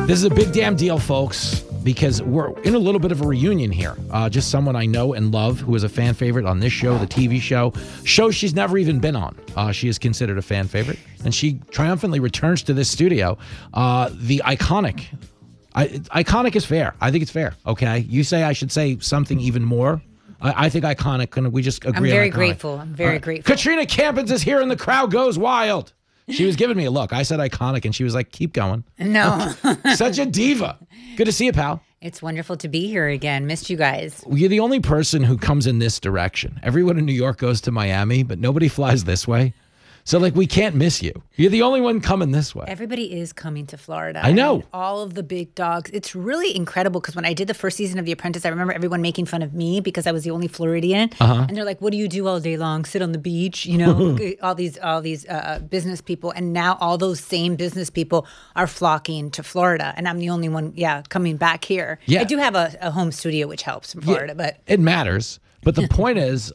This is a big damn deal, folks, because we're in a little bit of a reunion here. Just someone I know and love who is a fan favorite on this show, the TV show she's never even been on. She is considered a fan favorite, and she triumphantly returns to this studio. The iconic. Iconic is fair. I think it's fair, okay? You say I should say something even more. I think iconic. Can we just agree on I'm very iconic? grateful. I'm very grateful. Katrina Campins is here and the crowd goes wild. She was giving me a look. I said iconic, and she was like, keep going. No. Such a diva. Good to see you, pal. It's wonderful to be here again. Missed you guys. You're the only person who comes in this direction. Everyone in New York goes to Miami, but nobody flies this way. So, like, we can't miss you. You're the only one coming this way. Everybody is coming to Florida. I know. All of the big dogs. It's really incredible because when I did the first season of The Apprentice, I remember everyone making fun of me because I was the only Floridian. And they're like, what do you do all day long? Sit on the beach? You know, all these business people. And now all those same business people are flocking to Florida. And I'm the only one, coming back here. Yeah. I do have a home studio, which helps from Florida. But it matters. But the point is,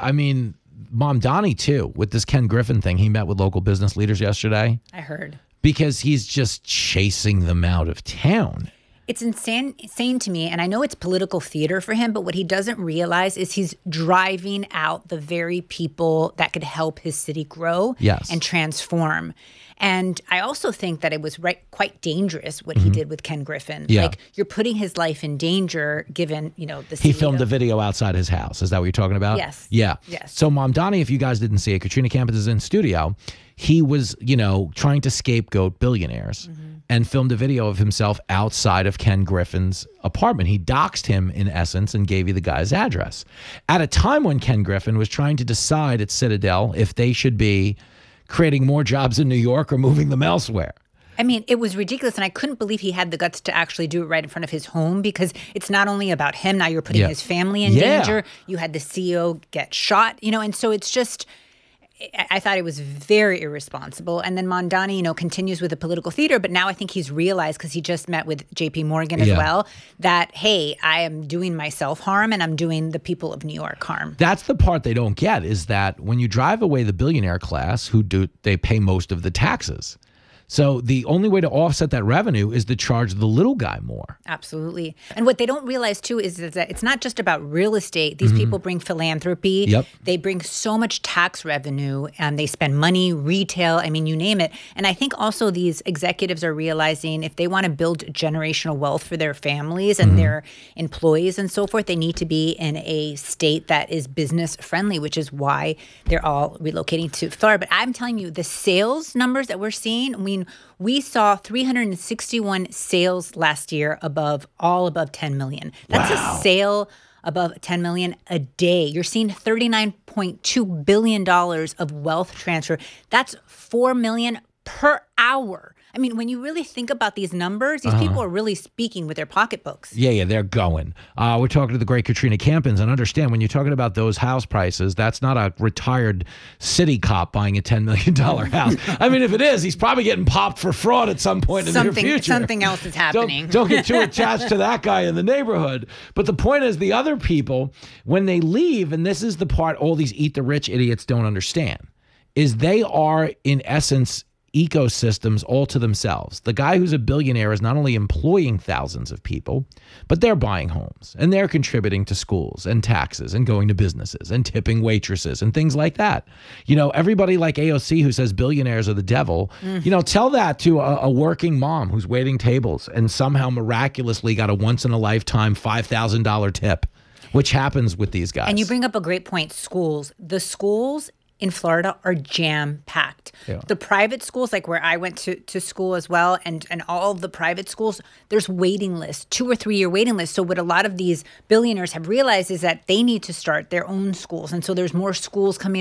Mom Donnie, too, with this Ken Griffin thing. He met with local business leaders yesterday. I heard. Because he's just chasing them out of town. It's insane to me, and I know it's political theater for him, but what he doesn't realize is he's driving out the very people that could help his city grow and transform. And I also think that it was quite dangerous what he did with Ken Griffin. Yeah. Like, you're putting his life in danger given, the He CEO. filmed a video outside his house. Is that what you're talking about? Yes. Yeah. Yes. So Mom Donnie, if you guys didn't see it, Katrina Campos is in studio. He was, trying to scapegoat billionaires and filmed a video of himself outside of Ken Griffin's apartment. He doxed him, in essence, and gave you the guy's address. At a time when Ken Griffin was trying to decide at Citadel if they should be creating more jobs in New York or moving them elsewhere. I mean, it was ridiculous, and I couldn't believe he had the guts to actually do it right in front of his home because it's not only about him. Now you're putting his family in danger. You had the CEO get shot, and so it's just – I thought it was very irresponsible. And then Mondani, continues with the political theater, but now I think he's realized, because he just met with J.P. Morgan as well, that, hey, I am doing myself harm and I'm doing the people of New York harm. That's the part they don't get, is that when you drive away the billionaire class, they pay most of the taxes. So the only way to offset that revenue is to charge the little guy more. Absolutely. And what they don't realize, too, is that it's not just about real estate. These people bring philanthropy. Yep. They bring so much tax revenue, and they spend money, retail, you name it. And I think also these executives are realizing if they want to build generational wealth for their families and their employees and so forth, they need to be in a state that is business friendly, which is why they're all relocating to Florida. But I'm telling you, the sales numbers that we're seeing, we saw 361 sales last year above 10 million. That's a sale above 10 million a day. You're seeing $39.2 billion of wealth transfer. That's 4 million per hour. I mean, when you really think about these numbers, these people are really speaking with their pocketbooks. Yeah, they're going. We're talking to the great Katrina Campins, and understand, when you're talking about those house prices, that's not a retired city cop buying a $10 million house. I mean, if it is, he's probably getting popped for fraud at some point in the near future. Something else is happening. Don't get too attached to that guy in the neighborhood. But the point is, the other people, when they leave, and this is the part all these eat the rich idiots don't understand, is they are, in essence, ecosystems all to themselves. The guy who's a billionaire is not only employing thousands of people, but they're buying homes and they're contributing to schools and taxes and going to businesses and tipping waitresses and things like that. Everybody like AOC who says billionaires are the devil, tell that to a working mom who's waiting tables and somehow miraculously got a once in a lifetime $5,000 tip, which happens with these guys. And you bring up a great point, schools. The schools in Florida are jam-packed. Yeah. The private schools, like where I went to school as well, and all of the private schools, there's waiting lists, 2 or 3 year waiting lists. So what a lot of these billionaires have realized is that they need to start their own schools. And so there's more schools coming